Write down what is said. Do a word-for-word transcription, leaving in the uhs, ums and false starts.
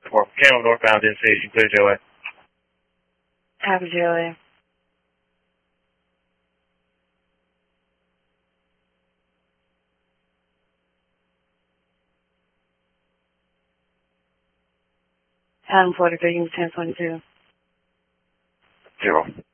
four. Camo northbound in station, clear J O A. Copy, J O A. Adam forty-three, ten twenty-two. Zero.